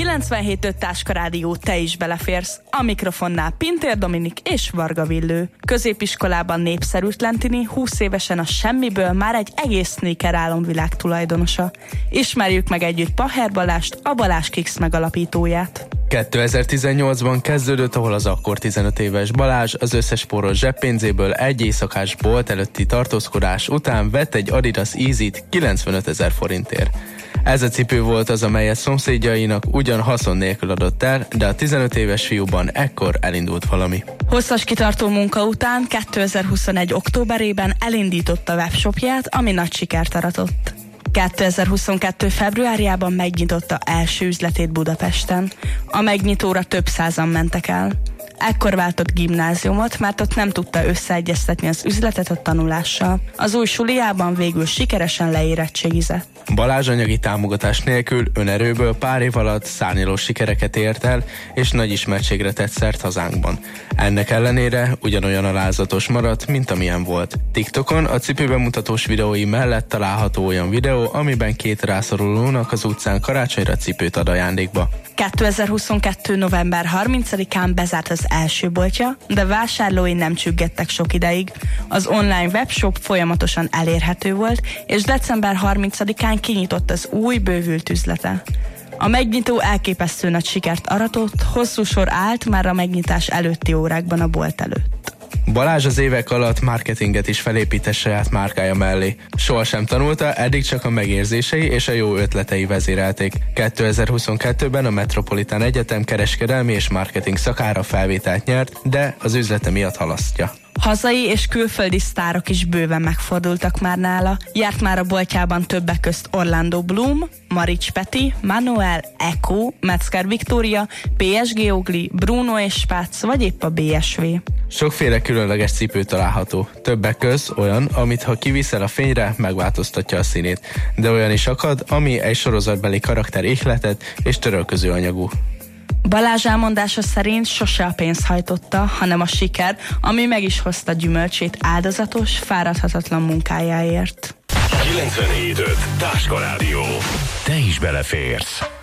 97.5 Táska Rádió, te is beleférsz. A mikrofonnál Pintér Dominik és Varga Villő. Középiskolában népszerűtlentini, 20 évesen a semmiből már egy egész sneaker álomvilág tulajdonosa. Ismerjük meg együtt Paher Balást, a Balázs Kicks megalapítóját. 2018-ban kezdődött, ahol az akkor 15 éves Balázs az összes spóros zseppénzéből egy éjszakás bolt előtti tartózkodás után vett egy Adidas Easy-t 95 000 forintért. Ez a cipő volt az, amelyet szomszédjainak ugyan haszon nélkül adott el, de a 15 éves fiúban ekkor elindult valami. Hosszas kitartó munka után 2021. októberében elindította webshopját, ami nagy sikert aratott. 2022. februárjában megnyitotta első üzletét Budapesten. A megnyitóra több százan mentek el. Ekkor váltott gimnáziumot, mert ott nem tudta összeegyeztetni az üzletet a tanulással. Az új suliában végül sikeresen leérettségizett. Balázs anyagi támogatás nélkül önerőből pár év alatt szárnyalós sikereket ért el, és nagy ismertségre tett szert hazánkban. Ennek ellenére ugyanolyan alázatos maradt, mint amilyen volt. TikTokon a cipőbemutatós videói mellett található olyan videó, amiben két rászorulónak az utcán karácsonyra cipőt ad ajándékba. 2022. november 30-án bezárt az első boltja, de vásárlói nem csüggettek sok ideig. Az online webshop folyamatosan elérhető volt, és december 30-án kinyitott az új bővült üzlete. A megnyitó elképesztő nagy sikert aratott, hosszú sor állt már a megnyitás előtti órákban a bolt előtt. Balázs az évek alatt marketinget is felépített saját márkája mellé. Sohasem tanulta, eddig csak a megérzései és a jó ötletei vezérelték. 2022-ben a Metropolitán Egyetem kereskedelmi és marketing szakára felvételt nyert, de az üzlete miatt halasztja. Hazai és külföldi sztárok is bőven megfordultak már nála. Járt már a boltjában többek közt Orlando Bloom, Marics Peti, Manuel, Eko, Metzger Viktória, PSG Ogli, Bruno és Spatz, vagy épp a BSV. Sokféle különleges cipő található. Többek közt olyan, amit ha kiviszel a fényre, megváltoztatja a színét. De olyan is akad, ami egy sorozatbeli karakter ihletet és törölköző anyagú. Balázs elmondása szerint sose a pénz hajtotta, hanem a siker, ami meg is hozta gyümölcsét áldozatos, fáradhatatlan munkájáért. 97.5 Táska Rádió. Te is beleférsz.